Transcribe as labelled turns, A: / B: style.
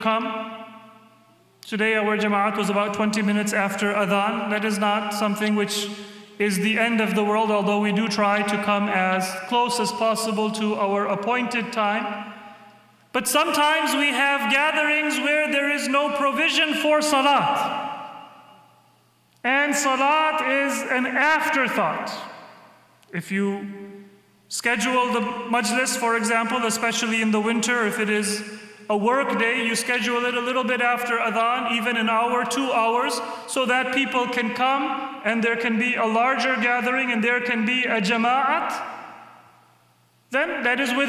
A: come. Today our Jama'at was about 20 minutes after Adhan. That is not something which is the end of the world, although we do try to come as close as possible to our appointed time. But sometimes we have gatherings where there is no provision for Salat. And Salat is an afterthought. If you schedule the majlis, for example, especially in the winter, if it is a work day, you schedule it a little bit after Adhan, even an hour, 2 hours, so that people can come and there can be a larger gathering and there can be a Jama'at, then that is within